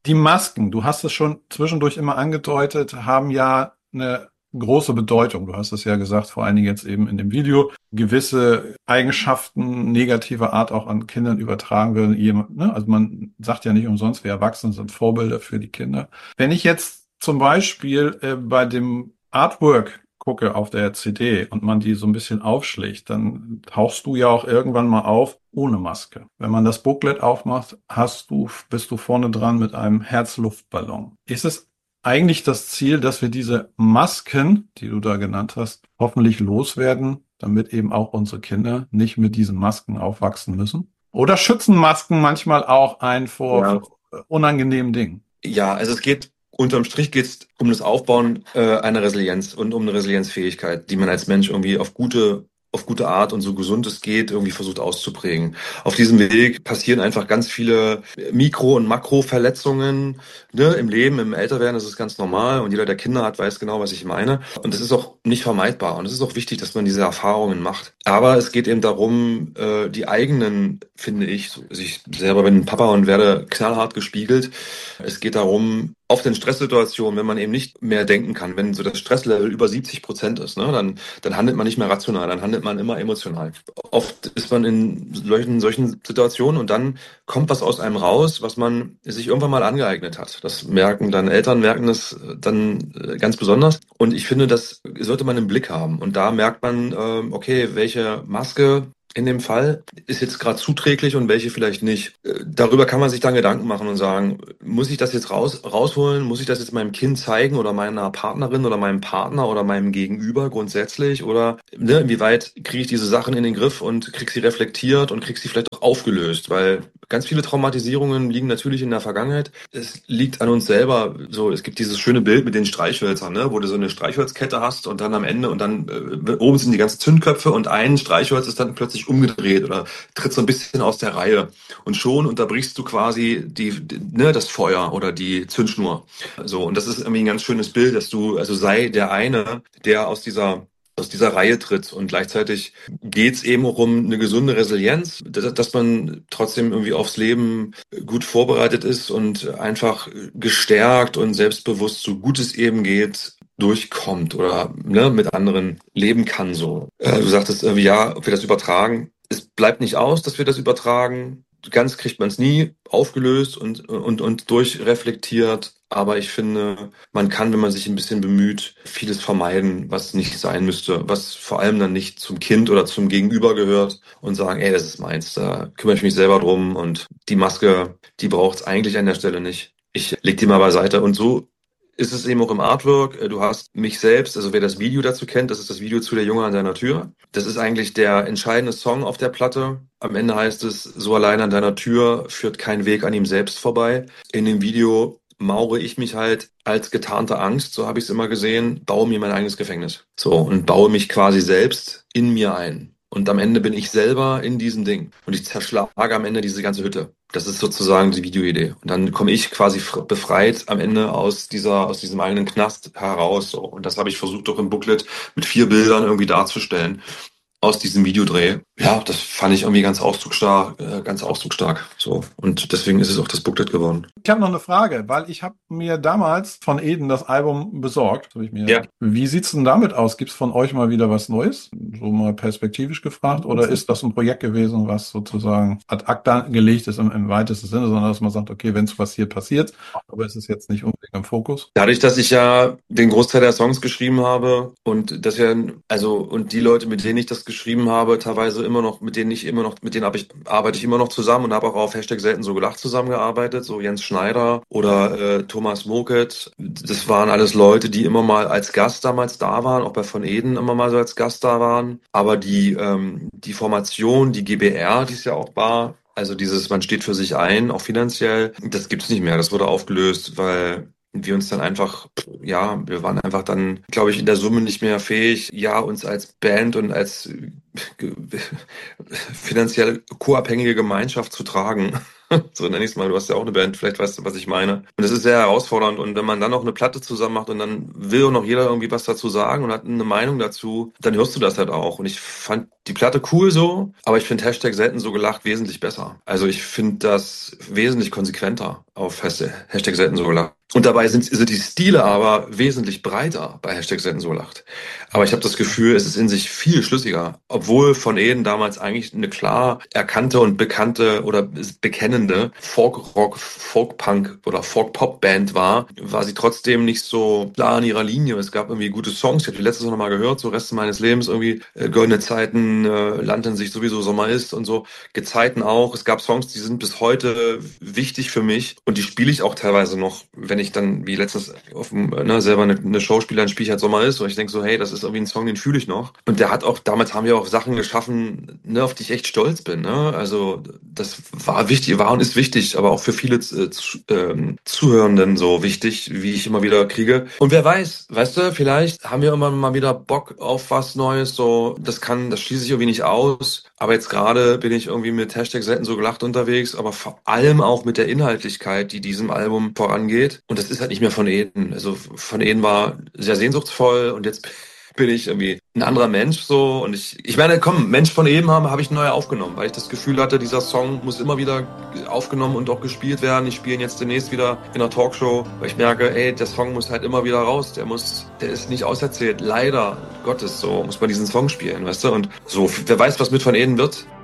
Die Masken, du hast es schon zwischendurch immer angedeutet, haben ja eine große Bedeutung. Du hast es ja gesagt, vor allen Dingen jetzt eben in dem Video, gewisse Eigenschaften negativer Art auch an Kindern übertragen werden. Ne? Also man sagt ja nicht umsonst, wir Erwachsene sind Vorbilder für die Kinder. Wenn ich jetzt zum Beispiel bei dem Artwork gucke auf der CD und man die so ein bisschen aufschlägt, dann tauchst du ja auch irgendwann mal auf ohne Maske. Wenn man das Booklet aufmacht, bist du vorne dran mit einem Herzluftballon. Ist es eigentlich das Ziel, dass wir diese Masken, die du da genannt hast, hoffentlich loswerden, damit eben auch unsere Kinder nicht mit diesen Masken aufwachsen müssen? Oder schützen Masken manchmal auch einen Ja. vor unangenehmen Dingen? Ja, also unterm Strich geht es um das Aufbauen einer Resilienz und um eine Resilienzfähigkeit, die man als Mensch irgendwie auf gute Art und so gesund es geht, irgendwie versucht auszuprägen. Auf diesem Weg passieren einfach ganz viele Mikro- und Makroverletzungen, ne, im Leben, im Älterwerden, das ist ganz normal und jeder, der Kinder hat, weiß genau, was ich meine. Und das ist auch nicht vermeidbar und es ist auch wichtig, dass man diese Erfahrungen macht. Aber es geht eben darum, die eigenen, finde ich, also ich selber bin Papa und werde knallhart gespiegelt. Es geht darum, oft in Stresssituationen, wenn man eben nicht mehr denken kann, wenn so das Stresslevel über 70% ist, ne, dann handelt man nicht mehr rational, dann handelt man immer emotional. Oft ist man in solchen Situationen und dann kommt was aus einem raus, was man sich irgendwann mal angeeignet hat. Das merken dann Eltern, merken das dann ganz besonders. Und ich finde, das sollte man im Blick haben. Und da merkt man, okay, welche Maske in dem Fall ist jetzt gerade zuträglich und welche vielleicht nicht. Darüber kann man sich dann Gedanken machen und sagen, muss ich das jetzt rausholen? Muss ich das jetzt meinem Kind zeigen oder meiner Partnerin oder meinem Partner oder meinem Gegenüber grundsätzlich? Oder ne, inwieweit kriege ich diese Sachen in den Griff und kriege sie reflektiert und kriege sie vielleicht auch aufgelöst? Weil ganz viele Traumatisierungen liegen natürlich in der Vergangenheit. Es liegt an uns selber. So, es gibt dieses schöne Bild mit den Streichhölzern, ne, wo du so eine Streichholzkette hast und dann am Ende und dann oben sind die ganzen Zündköpfe und ein Streichholz ist dann plötzlich umgedreht oder tritt so ein bisschen aus der Reihe. Und schon unterbrichst du quasi ne, das Feuer oder die Zündschnur. So, und das ist irgendwie ein ganz schönes Bild, dass du, also sei der eine, der aus dieser Reihe tritt. Und gleichzeitig geht es eben auch um eine gesunde Resilienz, dass man trotzdem irgendwie aufs Leben gut vorbereitet ist und einfach gestärkt und selbstbewusst, so gut es eben geht, durchkommt oder ne, mit anderen leben kann so. Du sagtest irgendwie, ja, ob wir das übertragen. Es bleibt nicht aus, dass wir das übertragen. Ganz kriegt man es nie aufgelöst und durchreflektiert. Aber ich finde, man kann, wenn man sich ein bisschen bemüht, vieles vermeiden, was nicht sein müsste, was vor allem dann nicht zum Kind oder zum Gegenüber gehört und sagen, ey, das ist meins, da kümmere ich mich selber drum und die Maske, die braucht es eigentlich an der Stelle nicht. Ich leg die mal beiseite und so ist es eben auch im Artwork. Du hast mich selbst, also wer das Video dazu kennt, das ist das Video zu Der Junge an deiner Tür. Das ist eigentlich der entscheidende Song auf der Platte. Am Ende heißt es, so allein an deiner Tür führt kein Weg an ihm selbst vorbei. In dem Video mauere ich mich halt als getarnte Angst, so habe ich es immer gesehen, baue mir mein eigenes Gefängnis. So, und baue mich quasi selbst in mir ein. Und am Ende bin ich selber in diesem Ding. Und ich zerschlage am Ende diese ganze Hütte. Das ist sozusagen die Videoidee. Und dann komme ich quasi befreit am Ende aus diesem eigenen Knast heraus. So. Und das habe ich versucht, doch im Booklet mit 4 Bildern irgendwie darzustellen aus diesem Videodreh. Ja, das fand ich irgendwie ganz ausdrucksstark, ganz ausdrucksstark. So. Und deswegen ist es auch das Booklet geworden. Ich habe noch eine Frage, weil ich habe mir damals von Eden das Album besorgt. Ja. Wie sieht's denn damit aus? Gibt's von euch mal wieder was Neues? So mal perspektivisch gefragt. Oder ist das ein Projekt gewesen, was sozusagen ad acta gelegt ist im weitesten Sinne, sondern dass man sagt, okay, wenn es passiert, passiert. Aber es ist jetzt nicht unbedingt im Fokus. Dadurch, dass ich ja den Großteil der Songs geschrieben habe und das ja, also, und die Leute, mit denen ich das geschrieben habe, teilweise immer noch, mit denen arbeite ich immer noch zusammen und habe auch auf Hashtag selten so gelacht zusammengearbeitet, so Jens Schneider oder Thomas Moket. Das waren alles Leute, die immer mal als Gast damals da waren, auch bei Von Eden immer mal so als Gast da waren. Aber die Formation, die GBR, die es ja auch war, also dieses, man steht für sich ein, auch finanziell, das gibt's nicht mehr. Das wurde aufgelöst, weil wir uns dann einfach, ja, wir waren einfach dann, glaube ich, in der Summe nicht mehr fähig, ja, uns als Band und als finanziell co-abhängige Gemeinschaft zu tragen. So nenne ich es mal. Du hast ja auch eine Band, vielleicht weißt du, was ich meine. Und das ist sehr herausfordernd. Und wenn man dann noch eine Platte zusammen macht und dann will noch jeder irgendwie was dazu sagen und hat eine Meinung dazu, dann hörst du das halt auch. Und ich fand die Platte cool so, aber ich finde Hashtag selten so gelacht wesentlich besser. Also ich finde das wesentlich konsequenter auf Hashtag selten so gelacht. Und dabei sind die Stile aber wesentlich breiter bei Hashtag selten so gelacht. Aber ich habe das Gefühl, es ist in sich viel schlüssiger. Obwohl von Eden damals eigentlich eine klar erkannte und bekannte oder bekennende Folk-Rock, Folk-Punk oder Folk-Pop-Band war sie trotzdem nicht so klar in ihrer Linie. Es gab irgendwie gute Songs. Ich habe die letztes noch mal gehört, so Rest meines Lebens irgendwie. Goldene Zeiten, Land in sich sowieso Sommer ist und so. Gezeiten auch. Es gab Songs, die sind bis heute wichtig für mich und die spiele ich auch teilweise noch, wenn ich dann wie letztens auf dem, selber eine Show spiele, dann spiele ich halt Sommer ist und ich denke so, hey, das ist irgendwie ein Song, den fühle ich noch. Und der hat auch, damals haben wir auch Sachen geschaffen, ne, auf die ich echt stolz bin. Ne? Also das war wichtig, war und ist wichtig, aber auch für viele Zuhörenden so wichtig, wie ich immer wieder kriege. Und wer weiß, weißt du, vielleicht haben wir immer mal wieder Bock auf was Neues, so, das schließe ich irgendwie nicht aus. Aber jetzt gerade bin ich irgendwie mit Hashtag selten so gelacht unterwegs, aber vor allem auch mit der Inhaltlichkeit, die diesem Album vorangeht. Und das ist halt nicht mehr von Eden. Also von Eden war sehr sehnsuchtsvoll und jetzt bin ich irgendwie ein anderer Mensch so und ich meine, komm, Mensch von eben habe ich neu aufgenommen, weil ich das Gefühl hatte, dieser Song muss immer wieder aufgenommen und auch gespielt werden. Ich spiele ihn jetzt demnächst wieder in einer Talkshow, weil ich merke, ey, der Song muss halt immer wieder raus, der ist nicht auserzählt, leider Gottes, so muss man diesen Song spielen, weißt du, und so, wer weiß, was mit von Eden wird.